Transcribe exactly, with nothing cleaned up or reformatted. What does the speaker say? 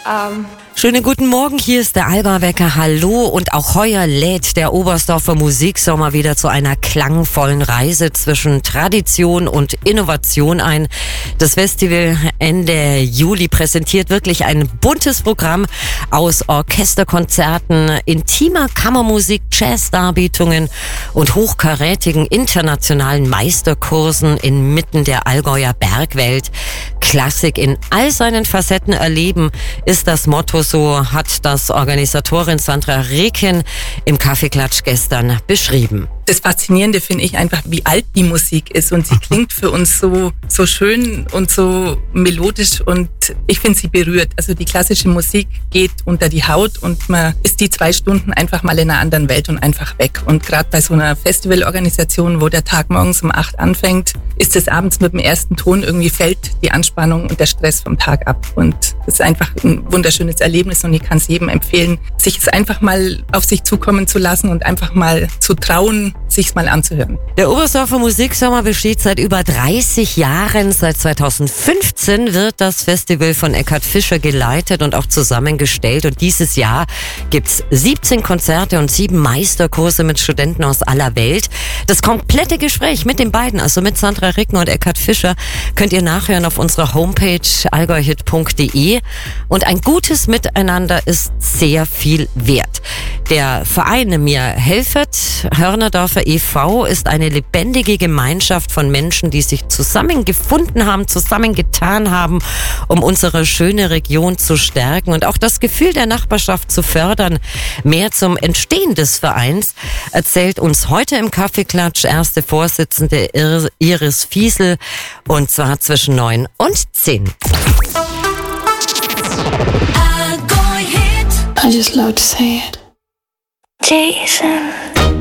Ähm Schönen guten Morgen, hier ist der Alba-Wecker. Hallo, und auch heuer lädt der Oberstdorfer Musiksommer wieder zu einer klangvollen Reise zwischen Tradition und Innovation ein. Das Festival Ende Juli präsentiert wirklich ein buntes Programm aus Orchesterkonzerten, intimer Kammermusik, Jazz-Darbietungen und hochkarätigen internationalen Meisterkursen inmitten der Allgäuer Bergwelt. Klassik in all seinen Facetten erleben ist das Motto, so hat das Organisatorin Sandra Reken im Kaffeeklatsch gestern beschrieben. Das Faszinierende finde ich einfach, wie alt die Musik ist, und sie klingt für uns so so schön und so melodisch, und ich finde, sie berührt. Also die klassische Musik geht unter die Haut und man ist die zwei Stunden einfach mal in einer anderen Welt und einfach weg. Und gerade bei so einer Festivalorganisation, wo der Tag morgens um acht anfängt, ist es abends mit dem ersten Ton irgendwie fällt die Anspannung und der Stress vom Tag ab. Und das ist einfach ein wunderschönes Erlebnis, und ich kann es jedem empfehlen, sich es einfach mal auf sich zukommen zu lassen und einfach mal zu trauen, sich's mal anzuhören. Der Oberstdorfer Musiksommer besteht seit über dreißig Jahren. Seit zweitausendfünfzehn wird das Festival von Eckhard Fischer geleitet und auch zusammengestellt. Und dieses Jahr gibt's siebzehn Konzerte und sieben Meisterkurse mit Studenten aus aller Welt. Das komplette Gespräch mit den beiden, also mit Sandra Reken und Eckhard Fischer, könnt ihr nachhören auf unserer Homepage allgäuhit punkt de. Und ein gutes Miteinander ist sehr viel wert. Der Verein Mir helfet, Hörnerdorfer e V, ist eine lebendige Gemeinschaft von Menschen, die sich zusammengefunden haben, zusammengetan haben, um unsere schöne Region zu stärken und auch das Gefühl der Nachbarschaft zu fördern. Mehr zum Entstehen des Vereins erzählt uns heute im Kaffeeklatsch erste Vorsitzende Iris Fiesel, und zwar zwischen neun und zehn. I just love to say it. Jason.